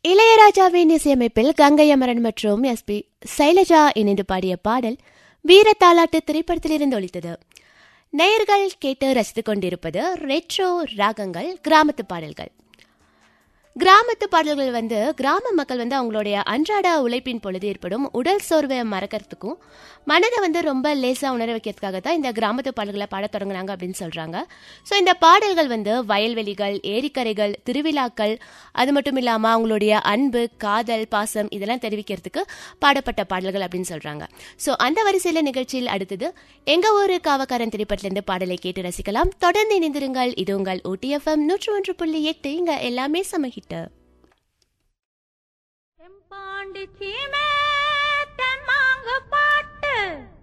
இளையராஜாவின் இசையமைப்பில் கங்கை அமரன் மற்றும் எஸ்பி சைலஜா இணைந்து பாடிய பாடல் வீர தாலாட்டு திரைப்படத்திலிருந்து ஒலித்தது. நேயர்கள் கேட்டு ரசித்துக் கொண்டிருப்பது ரெட்ரோ ராகங்கள் கிராமத்து பாடல்கள். கிராமத்து பாடல்கள் கிராம மக்கள் அவங்களுடைய அன்றாட உழைப்பின் பொழுது ஏற்படும் உடல் சோர்வை மறக்கிறதுக்கும் மனதை ரொம்ப லேசாக உணர வைக்கிறதுக்காக தான் இந்த கிராமத்து பாடல்களை பாட தொடங்குறாங்க அப்படின்னு சொல்கிறாங்க. ஸோ இந்த பாடல்கள் வயல்வெளிகள், ஏரிக்கரைகள், திருவிழாக்கள், அது மட்டும் இல்லாமல் அவங்களுடைய அன்பு, காதல், பாசம் இதெல்லாம் தெரிவிக்கிறதுக்கு பாடப்பட்ட பாடல்கள் அப்படின்னு சொல்கிறாங்க. ஸோ அந்த வரிசையில் நிகழ்ச்சியில் அடுத்தது எங்கள் ஊர் காவக்காரன் திரைப்படத்திலிருந்து பாடலை கேட்டு ரசிக்கலாம். தொடர்ந்து இணைந்திருங்கள். இது உங்கள் OTFM 101.8. இங்கே எல்லாமே சமகிட்டு பாண்டிச்சி மேத்த மாங்க பாட்டு